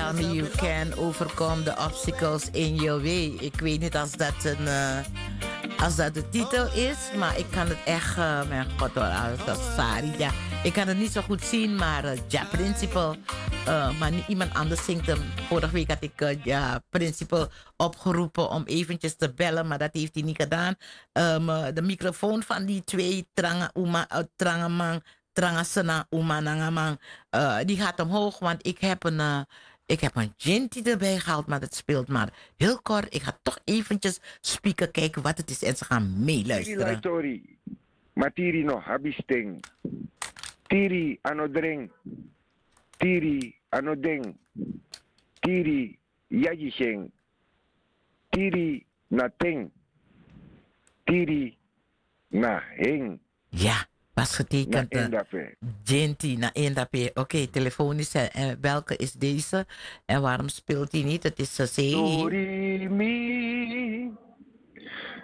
me you can overcome the obstacles in your way. Ik weet niet als dat de titel is, maar ik kan het echt, mijn god hoor, dat is Sari, ja. Ik kan het niet zo goed zien, maar ja, Principal, maar iemand anders zingt hem. Vorige week had ik ja, Principal opgeroepen om eventjes te bellen, maar dat heeft hij niet gedaan. De microfoon van die twee Trangamang, Trangasena, Umanangamang, die gaat omhoog, want ik heb een ginty erbij gehaald, maar dat speelt maar heel kort. Ik ga toch eventjes spieken, kijken wat het is en ze gaan meeluisteren. Sorry, Matiri no habisting. Tiri anodring. Tiri anodeng. Tiri yajisheng. Tiri nateng. Tiri na heng. Ja, was getekend. Ginty na Indape. Oké, telefonisch. Welke is deze? En waarom speelt hij niet? Het is C. Sorry, mi